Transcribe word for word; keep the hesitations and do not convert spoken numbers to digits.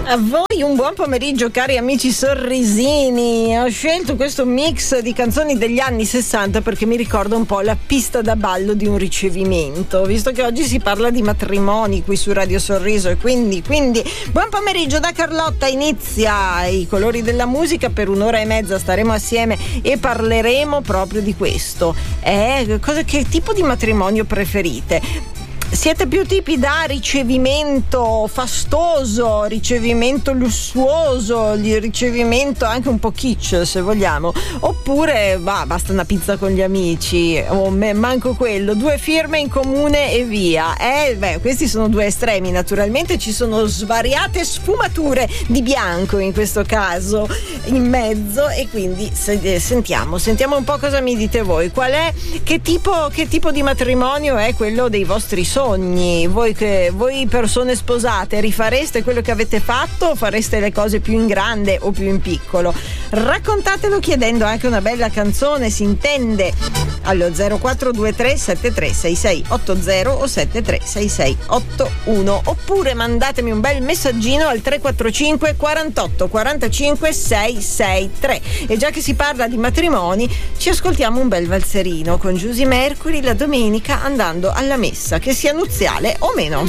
A voi un buon pomeriggio, cari amici sorrisini. Ho scelto questo mix di canzoni degli anni sessanta perché mi ricorda un po' la pista da ballo di un ricevimento, visto che oggi si parla di matrimoni qui su Radio Sorriso, e quindi, quindi buon pomeriggio da Carlotta. Inizia I colori della musica, per un'ora e mezza staremo assieme e parleremo proprio di questo. Eh, cosa, che tipo di matrimonio preferite? Siete più tipi da ricevimento fastoso, ricevimento lussuoso, ricevimento anche un po' kitsch se vogliamo, oppure bah, basta una pizza con gli amici o me, manco quello, due firme in comune e via. Eh, beh, questi sono due estremi, naturalmente ci sono svariate sfumature di bianco in questo caso in mezzo, e quindi se, sentiamo sentiamo un po' cosa mi dite voi. Qual è, che tipo, che tipo di matrimonio è quello dei vostri sogni? Voi, che, voi persone sposate, rifareste quello che avete fatto o fareste le cose più in grande o più in piccolo? Raccontatelo chiedendo anche una bella canzone, si intende, allo zero quattro due tre sette tre sei sei otto zero o sette tre sei sei otto uno, oppure mandatemi un bel messaggino al tre quattro cinque quarantotto quarantacinque sei sei tre. E già che si parla di matrimoni, ci ascoltiamo un bel valzerino con Giusy Mercury la domenica andando alla messa, che sia nuziale o meno.